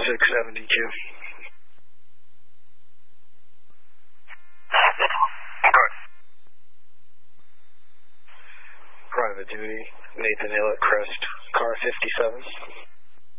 672. Good. Private duty, Nathan Hill at Crest, car 57.